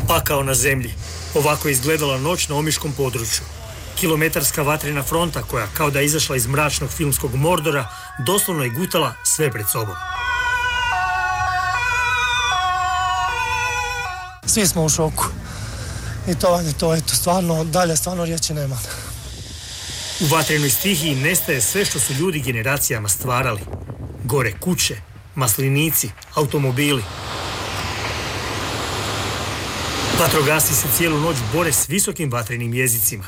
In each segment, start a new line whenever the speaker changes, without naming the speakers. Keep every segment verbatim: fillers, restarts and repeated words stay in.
Pakao na zemlji. Ovako je izgledala noć na omiškom području. Kilometarska vatrena fronta koja, kao da je izašla iz mračnog filmskog Mordora, doslovno je gutala sve pred sobom.
Svi smo u šoku. I to je to, eto, stvarno, dalje stvarno riječi nema.
U vatrenoj stihiji nestaje sve što su ljudi generacijama stvarali. Gore kuće, maslinici, automobili. Vatrogasci se cijelu noć bore s visokim vatrenim jezicima.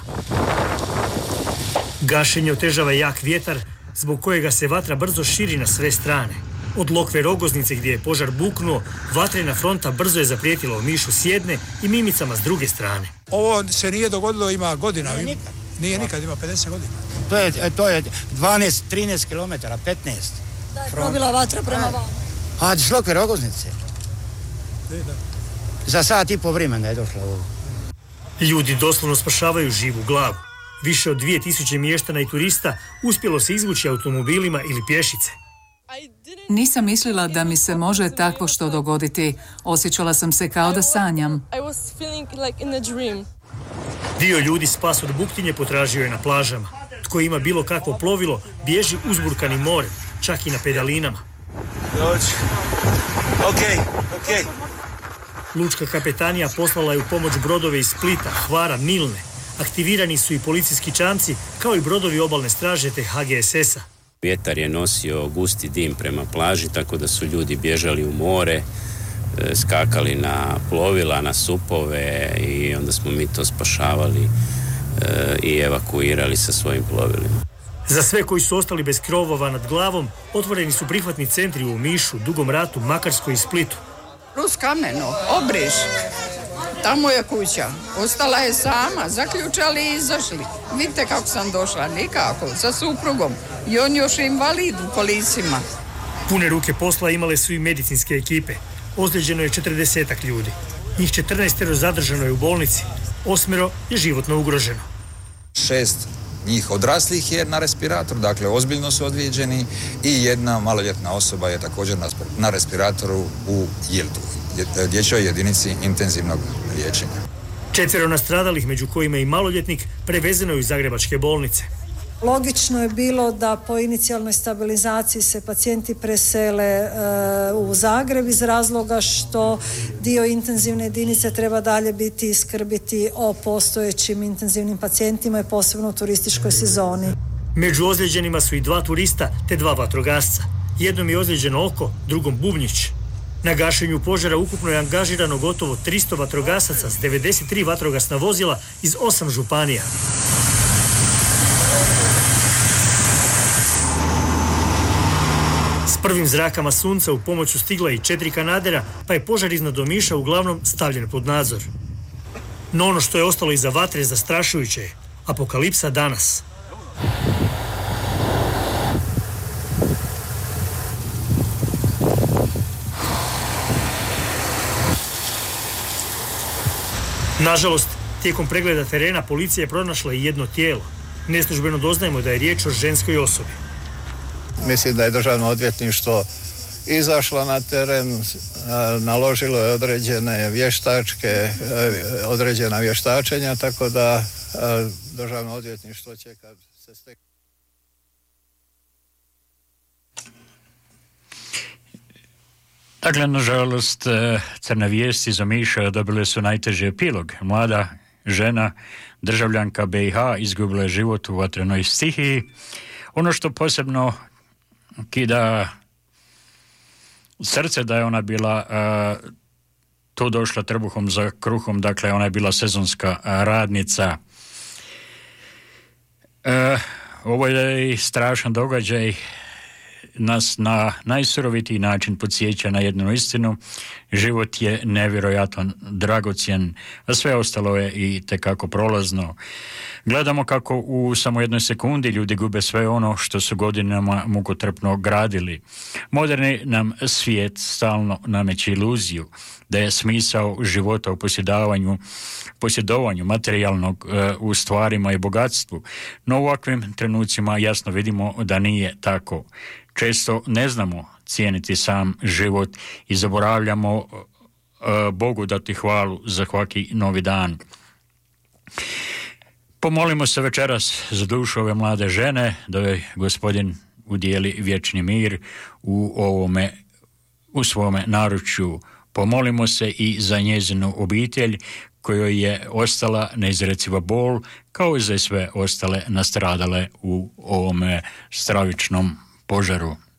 Gašenje otežava jak vjetar, zbog kojega se vatra brzo širi na sve strane. Od Lokve Rogoznice gdje je požar buknuo, vatrena fronta brzo je zaprijetila Omišu s jedne i Mimicama s druge strane.
Ovo se nije dogodilo, ima godina. Nije nikad. Nije nikad, ima pedeset godina.
To je, to je dvanaest trinaest kilometara, petnaest.
Da je probila vatra prema vama.
A, iz Lokve Rogoznice.
Da, da.
Za sat i po vremena je došla ovo.
Ljudi doslovno spašavaju živu glavu. Više od dvije tisuće mještana i turista uspjelo se izvući automobilima ili pješice.
Nisam mislila da mi se može takvo što dogoditi. Osjećala sam se kao da sanjam.
Dio ljudi spas od buktinje potražio je na plažama. Tko ima bilo kakvo plovilo, bježi uzburkanim morem, čak i na pedalinama.
Dođi. Okej, okej.
Lučka kapetanija poslala je u pomoć brodove iz Splita, Hvara, Milne. Aktivirani su i policijski čamci, kao i brodovi obalne straže te ha ge es es a.
Vjetar je nosio gusti dim prema plaži, tako da su ljudi bježali u more, skakali na plovila, na supove i onda smo mi to spašavali i evakuirali sa svojim plovilima.
Za sve koji su ostali bez krovova nad glavom, otvoreni su prihvatni centri u Omišu, Dugom Ratu, Makarskoj i Splitu.
Rus Kameno, Obriš, tamo je kuća. Ostala je sama, zaključali i izašli. Vidite kako sam došla, nikako, sa suprugom. I on još invalid u kolicima.
Pune ruke posla imale su i medicinske ekipe. Ozlijeđeno je četrdesetak ljudi. Njih četrnaestero zadržano je u bolnici. Osmero je životno ugroženo.
Šest njih odraslih je na respiratoru, dakle ozbiljno su odvijeđeni i jedna maloljetna osoba je također na respiratoru u Jildu, dječjoj jedinici intenzivnog liječenja.
Četvero nastradalih, među kojima i maloljetnik, prevezeno je u zagrebačke bolnice.
Logično je bilo da po inicijalnoj stabilizaciji se pacijenti presele e, u Zagreb iz razloga što dio intenzivne jedinice treba dalje biti i skrbiti o postojećim intenzivnim pacijentima i posebno u turističkoj sezoni.
Među ozlijeđenima su i dva turista te dva vatrogasca. Jednom je ozlijeđeno oko, drugom bubnjić. Na gašenju požara ukupno je angažirano gotovo tristo vatrogasaca s devedeset tri vatrogasna vozila iz osam županija. S prvim zrakama sunca u pomoć su stigla i četiri kanadera, pa je požar iznad Omiša uglavnom stavljen pod nadzor. No ono što je ostalo iza vatre zastrašujuće je. Apokalipsa danas. Nažalost, tijekom pregleda terena policija je pronašla i jedno tijelo. Neslužbeno doznajemo da je riječ o ženskoj osobi.
Mislim da je državno odvjetništvo izašlo na teren, naložilo je određene vještačke, određena vještačenja, tako da državno odvjetništvo će kad se stekne.
Dakle, nažalost, crne vijesti iz Omiša dobile su najteži epilog. Mlada žena, državljanka be i ha, izgubila je život u vatrenoj stihiji. Ono što posebno kida srce da je ona bila uh, tu došla trbuhom za kruhom, dakle ona je bila sezonska radnica. Uh, ovo je strašan događaj, nas na najsurovitiji način podsjeća na jednu istinu. Život je nevjerojatan, dragocjen, a sve ostalo je i tekako prolazno. Gledamo kako u samo jednoj sekundi ljudi gube sve ono što su godinama mukotrpno gradili. Moderni nam svijet stalno nameće iluziju da je smisao života u posjedavanju, posjedovanju materijalnog e, u stvarima i bogatstvu. No u ovakvim trenucima jasno vidimo da nije tako. Često ne znamo cijeniti sam život i zaboravljamo Bogu dati hvalu za svaki novi dan. Pomolimo se večeras za dušu ove mlade žene, da joj Gospodin udijeli vječni mir u ovome, u svome naručju. Pomolimo se i za njezinu obitelj kojoj je ostala neizreciva bol, kao i za sve ostale nastradale u ovome stravičnom požaru.